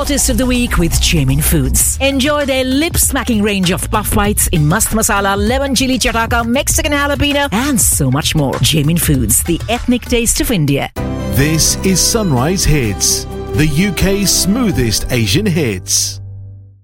Taste of the week with Jamin Foods. Enjoy their lip-smacking range of puff bites in mast masala, lemon chili chataka, Mexican jalapeno, and so much more. Jamin Foods, the ethnic taste of India. This is Sunrise Hits, the UK's smoothest Asian hits.